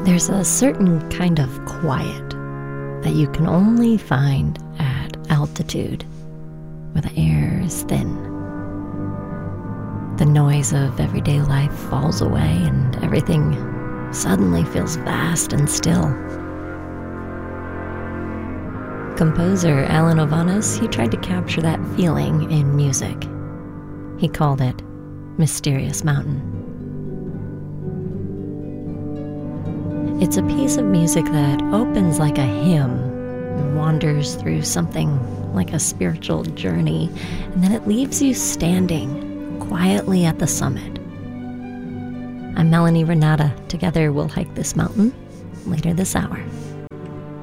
There's a certain kind of quiet that you can only find at altitude, where the air is thin. The noise of everyday life falls away and everything suddenly feels vast and still. Composer Alan Ovanes, he tried to capture that feeling in music. He called it Mysterious Mountain. It's a piece of music that opens like a hymn and wanders through something like a spiritual journey, and then it leaves you standing quietly at the summit. I'm Melanie Renata. Together we'll hike this mountain later this hour.